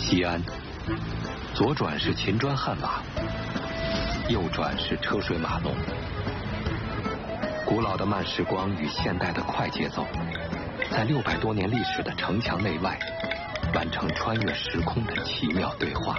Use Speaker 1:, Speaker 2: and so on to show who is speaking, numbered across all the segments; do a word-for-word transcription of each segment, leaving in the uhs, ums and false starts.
Speaker 1: 西安，左转是秦砖汉瓦，右转是车水马龙。古老的慢时光与现代的快节奏，在六百多年历史的城墙内外，完成穿越时空的奇妙对话。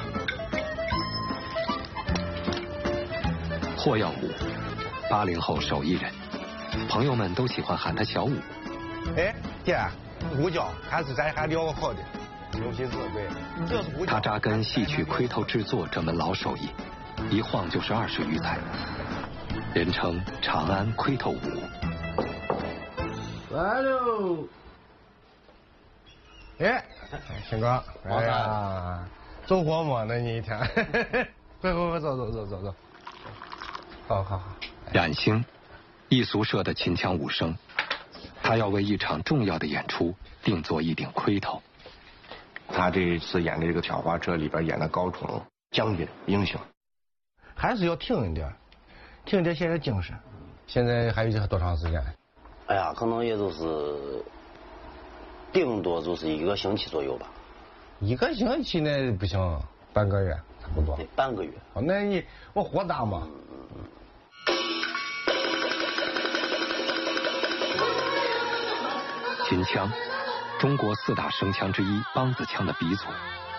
Speaker 1: 霍耀武，八零后手艺人，朋友们都喜欢喊他小武。
Speaker 2: 哎，爹，武教还是咱还聊好的，尤其是对，这是武教。
Speaker 1: 他扎根戏曲盔头制作这门老手艺，一晃就是二十余载，人称长安盔头武。
Speaker 2: 来喽！哎，新哥，哎呀，走火么？那你一天，快快快，走走走走走。好好好。
Speaker 1: 冉兴，艺俗社的秦腔武生，他要为一场重要的演出定做一顶盔头。
Speaker 3: 他这一次演的这个《挑花车》里边演的高宠将军英雄，
Speaker 2: 还是要听一点，听一点现在精神。现在还有多长时间？
Speaker 4: 哎呀，可能也就是顶多就是一个星期左右吧。
Speaker 2: 一个星期那不行，半个月差不多。
Speaker 4: 对，半个月。
Speaker 2: 哦，那你我火大嘛？
Speaker 1: 秦腔，中国四大声腔之一，梆子腔的鼻祖。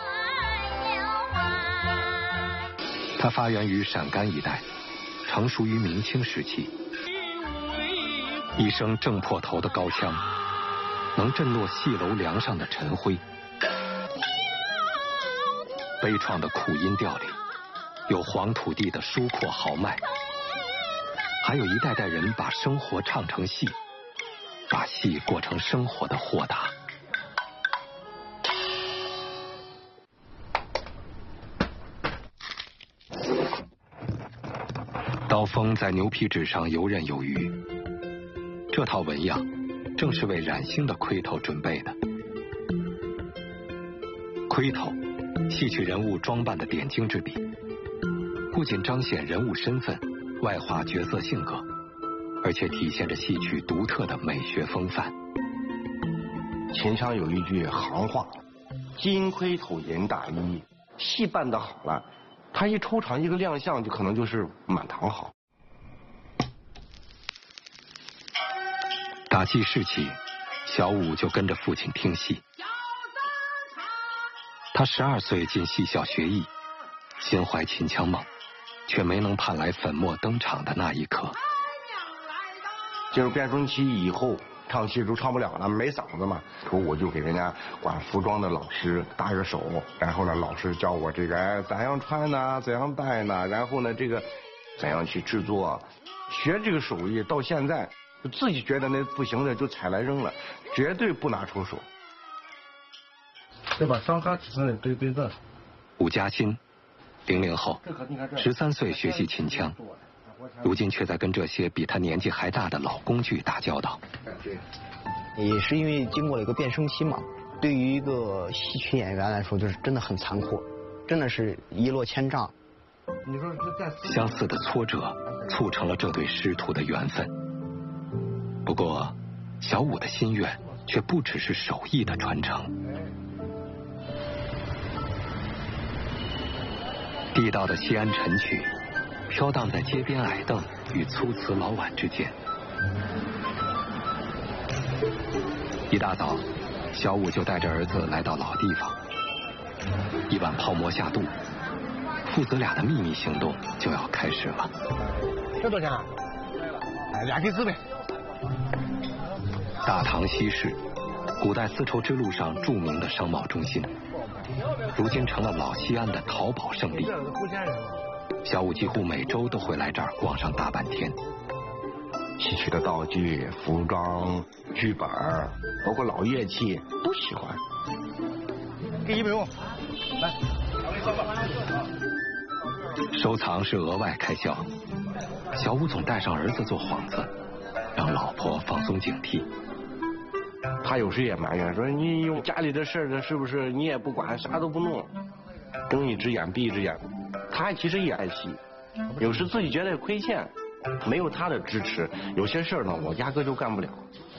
Speaker 1: 它发源于陕甘一带，成熟于明清时期。一声正破头的高腔，能震落戏楼梁上的尘灰。悲怆的苦音调里，有黄土地的疏阔豪迈，还有一代代人把生活唱成戏，把戏过成生活的豁达。刀锋在牛皮纸上游刃有余，这套纹样正是为冉兴的盔头准备的。盔头，戏曲人物装扮的点睛之笔，不仅彰显人物身份、外化角色性格，而且体现着戏曲独特的美学风范。
Speaker 3: 秦腔有一句行话：“金盔头银大衣。”戏办得好了，他一出场一个亮相，就可能就是满堂好。
Speaker 1: 打记事起，小武就跟着父亲听戏。他十二岁进戏校学艺，心怀秦腔梦，却没能盼来粉墨登场的那一刻。
Speaker 3: 进入变声期以后，唱戏都唱不了了，没嗓子嘛。我就给人家管服装的老师搭个手，然后呢，老师教我这个哎怎样穿呢，怎样戴呢，然后呢这个怎样去制作，学这个手艺到现在，就自己觉得那不行的就采来扔了，绝对不拿出手。
Speaker 2: 对吧？上课吃的对对的。
Speaker 1: 武嘉欣，零零后，十三岁学习秦腔，如今却在跟这些比他年纪还大的老工具打交道。
Speaker 5: 也是因为经过了一个变声期嘛，对于一个戏曲演员来说，就是真的很残酷，真的是一落千丈。
Speaker 2: 你说
Speaker 1: 相似的挫折促成了这对师徒的缘分。不过，小武的心愿却不只是手艺的传承。地道的西安晨曲，飘荡在街边矮凳与粗瓷老碗之间。一大早，小武就带着儿子来到老地方。一碗泡馍下肚，父子俩的秘密行动就要开始了。
Speaker 2: 这多少钱啊？哎，俩给四呗。
Speaker 1: 大唐西市，古代丝绸之路上著名的商贸中心，如今成了老西安的淘宝圣地。小武几乎每周都会来这儿逛上大半天。
Speaker 3: 戏曲的道具、服装、剧本，包括老乐器都喜欢。
Speaker 2: 给一百五，来。
Speaker 1: 收藏是额外开销，小武总带上儿子做幌子，让老婆放松警惕。
Speaker 3: 他有时也埋怨说：“你有家里的事儿，是不是你也不管，啥都不弄，睁一只眼闭一只眼？”他其实也爱戏，有时自己觉得亏欠，没有他的支持，有些事儿呢，我压根就干不了。